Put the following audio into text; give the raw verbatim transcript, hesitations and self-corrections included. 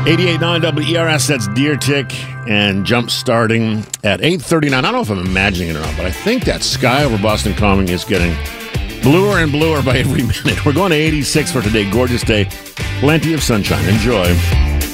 eighty-eight point nine W E R S, that's Deer Tick, and jump starting at eight thirty-nine. I don't know if I'm imagining it or not, but I think that sky over Boston Common is getting bluer and bluer by every minute. We're going to eighty-six for today. Gorgeous day. Plenty of sunshine. Enjoy.